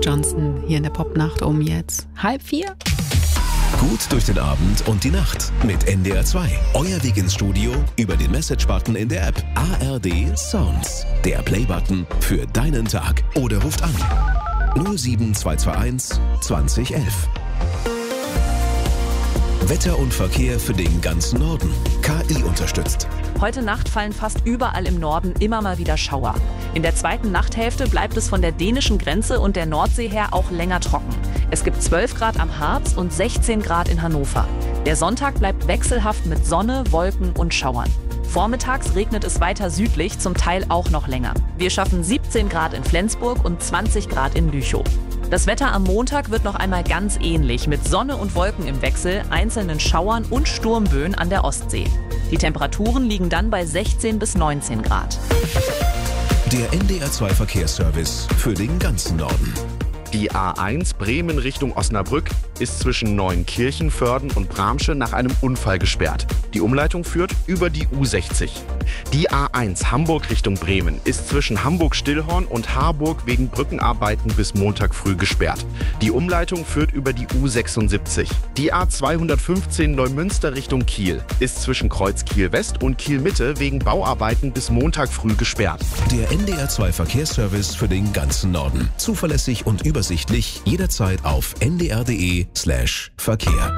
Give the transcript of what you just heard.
Johnson hier in der Popnacht um jetzt 3:30. Gut durch den Abend und die Nacht mit NDR 2. Euer Weg ins Studio über den Message-Button in der App. ARD Sounds. Der Play-Button für deinen Tag. Oder ruft an 07221 2011. Wetter und Verkehr für den ganzen Norden. KI unterstützt. Heute Nacht fallen fast überall im Norden immer mal wieder Schauer. In der zweiten Nachthälfte bleibt es von der dänischen Grenze und der Nordsee her auch länger trocken. Es gibt 12 Grad am Harz und 16 Grad in Hannover. Der Sonntag bleibt wechselhaft mit Sonne, Wolken und Schauern. Vormittags regnet es weiter südlich, zum Teil auch noch länger. Wir schaffen 17 Grad in Flensburg und 20 Grad in Lüchow. Das Wetter am Montag wird noch einmal ganz ähnlich, mit Sonne und Wolken im Wechsel, einzelnen Schauern und Sturmböen an der Ostsee. Die Temperaturen liegen dann bei 16 bis 19 Grad. Der NDR 2 Verkehrsservice für den ganzen Norden. Die A1 Bremen Richtung Osnabrück ist zwischen Neuenkirchen, Vörden und Bramsche nach einem Unfall gesperrt. Die Umleitung führt über die U60. Die A1 Hamburg Richtung Bremen ist zwischen Hamburg-Stillhorn und Harburg wegen Brückenarbeiten bis Montag früh gesperrt. Die Umleitung führt über die U76. Die A215 Neumünster Richtung Kiel ist zwischen Kreuz Kiel West und Kiel Mitte wegen Bauarbeiten bis Montag früh gesperrt. Der NDR 2 Verkehrsservice für den ganzen Norden. Zuverlässig und übersichtlich jederzeit auf ndr.de/Verkehr.